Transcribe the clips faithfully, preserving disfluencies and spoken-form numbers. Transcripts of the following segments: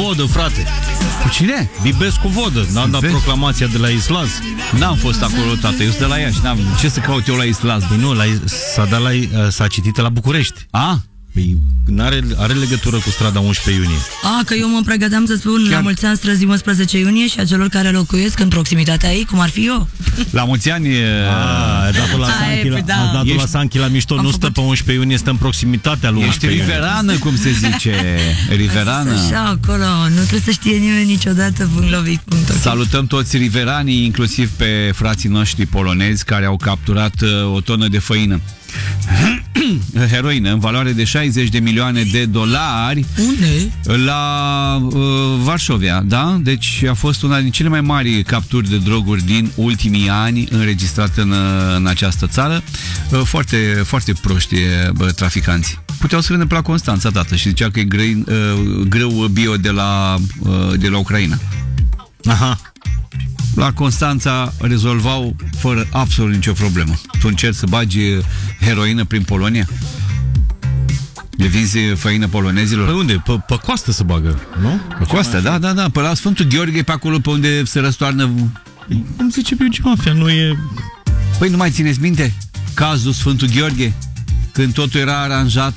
Vodă, frate. Cu cine? Bibescu Vodă. N-am dat proclamația de la Islaz. N-am fost acolo, tată, eu sunt de la Iași. N-am... Ce să caut eu la Islaz? Păi nu, la, s-a, dat la, s-a citit la București. A? Păi are, are legătură cu strada unsprezece iunie. A, că eu mă pregăteam să spun Chiar... la mulți ani străzii unsprezece iunie și a celor care locuiesc în proximitatea ei, cum ar fi eu. La mulți ani... A, datul la Sanchi la, da. datul Ești... la Sanchi la mișto nu stă pe unsprezece iunie, stă în proximitatea lui Ești unsprezece iunie. riverană, cum se zice. Riverană. Așa, acolo, nu trebuie să știe nimeni niciodată Vânglovit. Salutăm toți riveranii, inclusiv pe frații noștri polonezi care au capturat uh, o tonă de făină. Heroină în valoare de șaizeci de milioane de dolari. Unde? La uh, Varșovia, da? Deci a fost una din cele mai mari capturi de droguri din ultimii ani înregistrate în, în această țară. Uh, foarte, foarte proști uh, traficanții. Puteau să vină pe la Constanța, tată, și zicea că e greu, uh, greu bio de la, uh, de la Ucraina. Aha. La Constanța rezolvau fără absolut nicio problemă. Tu încerci să bagi heroină prin Polonia? Le vinzi făină polonezilor? Pe unde? Pe, pe coastă se bagă, nu? Pe coastă, da, da, da. Pe la Sfântul Gheorghe, pe acolo pe unde se răstoarnă... Cum zice pe ce mafia, nu e... Păi nu mai țineți minte? Cazul Sfântul Gheorghe, când totul era aranjat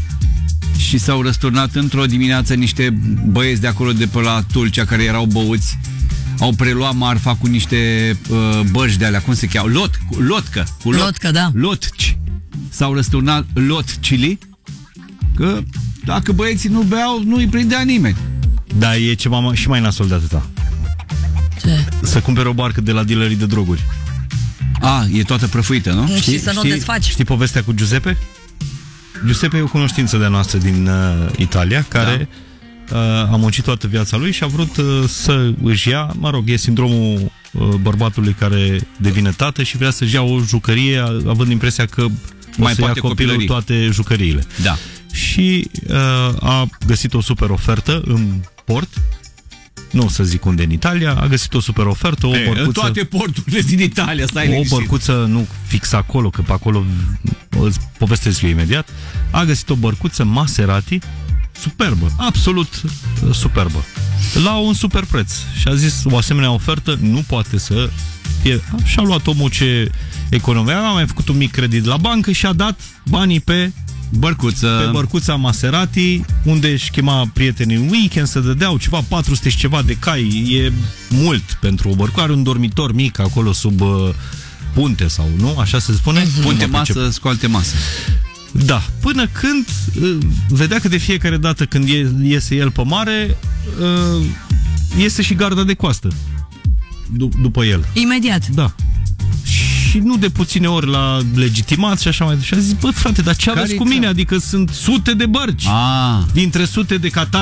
și s-au răsturnat într-o dimineață niște băieți de acolo de pe la Tulcea care erau băuți. Au preluat marfa cu niște uh, bărci de alea, cum se cheamă? Lot, cu, lotcă. Cu lot, Lotcă, da. Lotci. S-au răsturnat lotcili, că dacă băieții nu beau, nu îi prindea nimeni. Da, e ceva mai, și mai nasol de atâta. Ce? Să cumpere o barcă de la dealerii de droguri. A, e toată prăfuită, nu? Și știi, să nu o desfaci. Știi povestea cu Giuseppe? Giuseppe e o cunoștință de-a noastră din uh, Italia, care... Da. Uh, a muncit toată viața lui și a vrut uh, să își ia, mă rog, e sindromul uh, bărbatului care devine tată și vrea să-și ia o jucărie, având impresia că mai să ia copilul copilării. Toate jucăriile. Da. Și uh, a găsit o super ofertă în port, nu să zic unde în Italia, a găsit o super ofertă, o e, bărcuță, în toate porturile din Italia, stai liniștit. o bărcuță, nu fix acolo, că pe acolo îți povestesc eu imediat, a găsit o bărcuță Maserati superbă, absolut superbă, la un super preț. Și a zis, o asemenea ofertă nu poate să fie... Și-a luat omul ce economia, a mai făcut un mic credit la bancă și a dat banii pe bărcuță, pe bărcuța Maserati, unde își chema prietenii în weekend, să dădeau ceva patru sute și ceva de cai. E mult pentru o bărcuță. Are un dormitor mic acolo sub uh, punte sau, nu? Așa se spune? Mm-hmm. Punte masă, scoalte masă. Da, până când uh, vedea că de fiecare dată când iese el pe mare, uh, iese și garda de coastă D- după el. Imediat. Da. Și nu de puține ori l-a legitimat și așa mai departe. Și a zis, bă, frate, dar ce aveți cu mine? Adică sunt sute de bărci. Ah. Dintre sute de catar